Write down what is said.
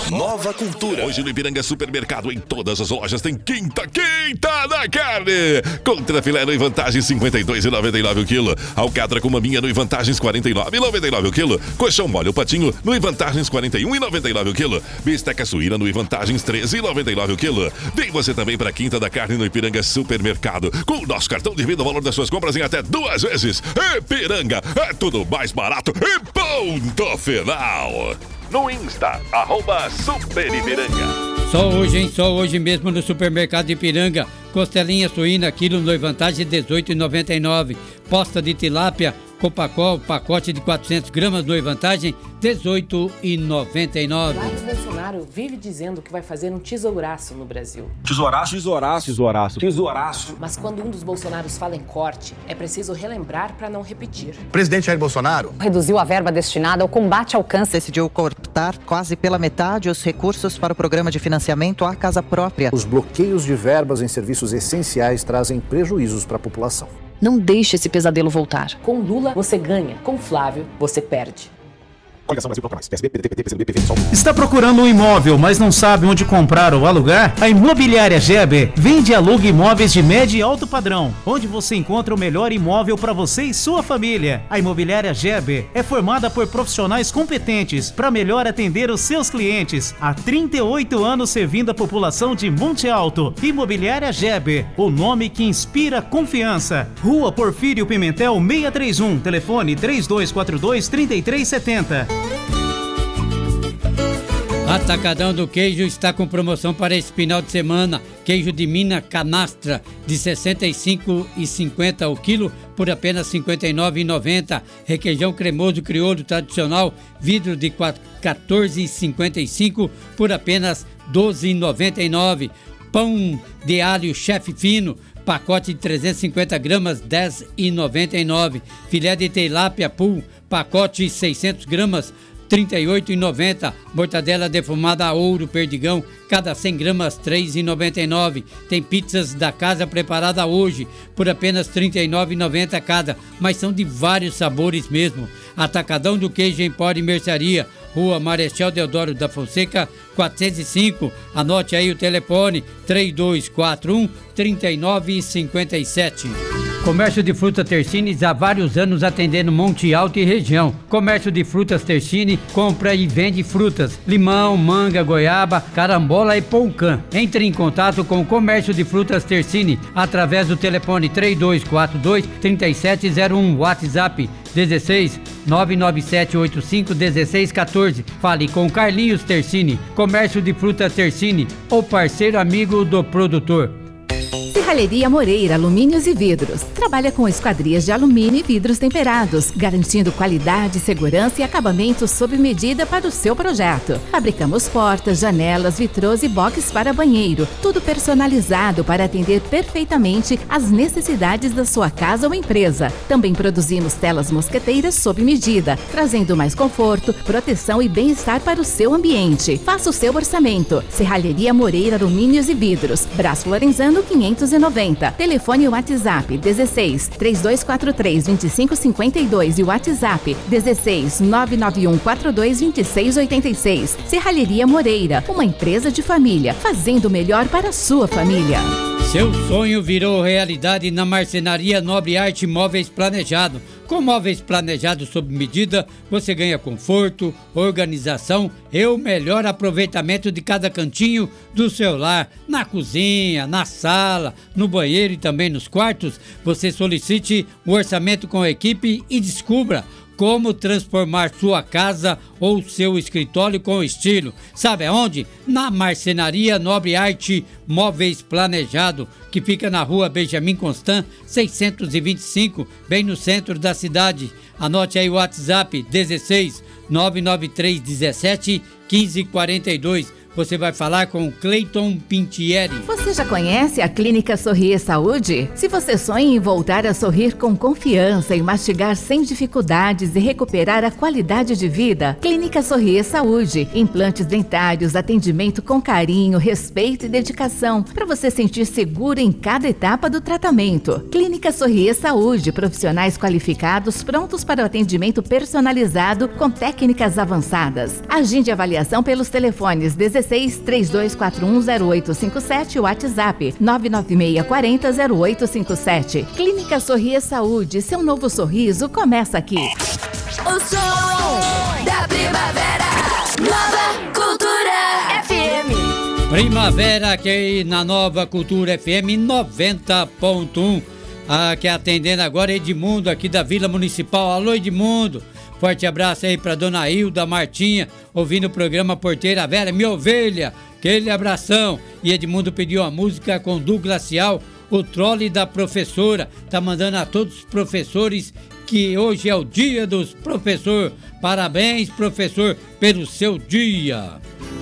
Nova Cultura. Hoje no Ipiranga Supermercado, em todas as lojas, tem quinta da carne. Contra filé no em vantagens 52,99 o quilo. Alcatra com maminha no em vantagens 49,99 o quilo. Colchão mole o patinho no em vantagens 41,99 o quilo. Bisteca suína no em vantagens 13,99 o quilo. Vem você também para quinta da carne no Ipiranga Supermercado. Com o nosso cartão de vida, o valor das suas compras em até 2 vezes. Ipiranga, é tudo mais barato e ponto final. No Insta, @SuperIpiranga. Só hoje, hein? Só hoje mesmo no Supermercado Ipiranga. Costelinha suína, quilo no vantagem R$18,99. Posta de tilápia, Copacol, pacote de 400 gramas no vantagem R$18,99. Jair Bolsonaro vive dizendo que vai fazer um tesouraço no Brasil. Tesouraço? Tesouraço. Mas quando um dos Bolsonaros fala em corte, é preciso relembrar para não repetir. O presidente Jair Bolsonaro reduziu a verba destinada ao combate ao câncer. Decidiu cortar quase pela metade os recursos para o programa de financiamento à casa própria. Os bloqueios de verbas em serviços essenciais trazem prejuízos para a população. Não deixe esse pesadelo voltar. Com Lula, você ganha. Com Flávio, você perde. Coligação Brasil Proclamais. PSB, PDT, PCdoB, PV, PSOL. Está procurando um imóvel, mas não sabe onde comprar ou alugar? A Imobiliária Geber vende e aluga imóveis de médio e alto padrão, onde você encontra o melhor imóvel para você e sua família. A Imobiliária Geber é formada por profissionais competentes para melhor atender os seus clientes. Há 38 anos servindo a população de Monte Alto. Imobiliária Geber, o nome que inspira confiança. Rua Porfírio Pimentel 631, telefone 3242-3370. Atacadão do Queijo está com promoção para esse final de semana. Queijo de Minas Canastra de R$ 65,50 o quilo por apenas R$ 59,90. Requeijão cremoso crioulo tradicional, vidro de R$ 14,55 por apenas R$ 12,99. Pão de alho chefe fino, pacote de 350 gramas, R$ 10,99. Filé de tilápia pool, pacote de 600 gramas, R$ 38,90. Mortadela defumada a ouro perdigão, cada 100 gramas, R$ 3,99. Tem pizzas da casa preparada hoje, por apenas R$ 39,90 cada, mas são de vários sabores mesmo. Atacadão do Queijo Empório e Mercearia, Rua Marechal Deodoro da Fonseca, 405. Anote aí o telefone, 3241-3957. Comércio de frutas Tersines há vários anos atendendo Monte Alto e região. Comércio de frutas Tersine compra e vende frutas, limão, manga, goiaba, carambola e poucã. Entre em contato com o Comércio de Frutas Tersine através do telefone 3242-3701, WhatsApp 16 99785 1614. Fale com Carlinhos Tersine. Comércio de frutas Tersine, o parceiro amigo do produtor. Serralheria Moreira Alumínios e Vidros. Trabalha com esquadrias de alumínio e vidros temperados, garantindo qualidade, segurança e acabamento sob medida para o seu projeto. Fabricamos portas, janelas, vitrôs e boxes para banheiro. Tudo personalizado para atender perfeitamente às necessidades da sua casa ou empresa. Também produzimos telas mosqueteiras sob medida, trazendo mais conforto, proteção e bem-estar para o seu ambiente. Faça o seu orçamento. Serralheria Moreira Alumínios e Vidros. Brás Lorenzano 590. Telefone e WhatsApp 16 3243 2552 e WhatsApp 16 991 42 2686. Serralheria Moreira, uma empresa de família, fazendo o melhor para a sua família. Seu sonho virou realidade na Marcenaria Nobre Arte Móveis Planejado. Com móveis planejados sob medida, você ganha conforto, organização e o melhor aproveitamento de cada cantinho do seu lar. Na cozinha, na sala, no banheiro e também nos quartos. Você solicite o orçamento com a equipe e descubra como transformar sua casa ou seu escritório com estilo. Sabe aonde? Na Marcenaria Nobre Arte Móveis Planejado, que fica na Rua Benjamin Constant, 625, bem no centro da cidade. Anote aí o WhatsApp 16 993 17 1542. você vai falar com Cleiton Pintieri. Você já conhece a Clínica Sorrir Saúde? Se você sonha em voltar a sorrir com confiança e mastigar sem dificuldades e recuperar a qualidade de vida, Clínica Sorrir Saúde. Implantes dentários, atendimento com carinho, respeito e dedicação, para você sentir seguro em cada etapa do tratamento. Clínica Sorrir Saúde, profissionais qualificados prontos para o atendimento personalizado com técnicas avançadas. Agende avaliação pelos telefones 16 3241 0857 e WhatsApp 996 40 0857. Clínica Sorrir Saúde, seu novo sorriso começa aqui. O som da primavera, Nova Cultura FM. Primavera aqui na Nova Cultura FM 90.1. Que atendendo agora Edmundo aqui da Vila Municipal. Alô, Edmundo. Forte abraço aí pra dona Hilda Martinha, ouvindo o programa Porteira Velha, minha ovelha. Aquele abração. E Edmundo pediu a música com Du Glacial, o trole da professora. Tá mandando a todos os professores que hoje é o dia dos professores. Parabéns, professor, pelo seu dia.